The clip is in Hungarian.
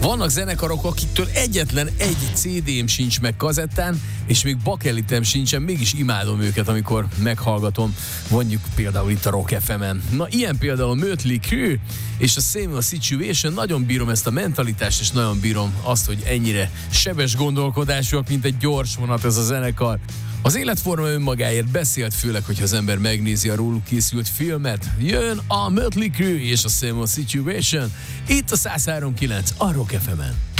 Vannak zenekarok, akiktől egyetlen egy CD-m sincs meg kazettán, és még bakelitem sincsen, mégis imádom őket, amikor meghallgatom, mondjuk például itt a Rock FM-en. Na, ilyen például a Mötley Crüe és a Same Situation, nagyon bírom ezt a mentalitást, és nagyon bírom azt, hogy ennyire sebes gondolkodásúak, mint egy gyors vonat ez a zenekar. Az életforma önmagáért beszélt, főleg, hogyha az ember megnézi a róluk készült filmet. Jön a Mötley Crüe és a Same Situation, itt a 103.9 a Rock FM-en.